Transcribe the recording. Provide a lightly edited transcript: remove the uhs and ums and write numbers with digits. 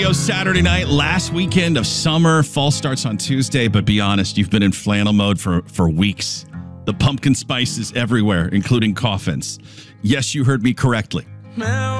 Saturday night, last weekend of summer. Fall starts on Tuesday, but be honest, you've been in flannel mode for weeks. The pumpkin spice is everywhere, including coffins. Yes, you heard me correctly.